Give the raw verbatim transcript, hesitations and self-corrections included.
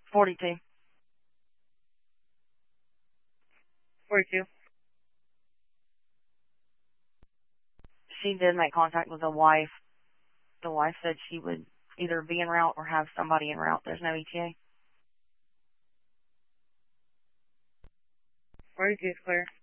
forty-two. forty-two. She did make contact with the wife. The wife said she would either be en route or have somebody en route. There's no E T A. forty-two is clear.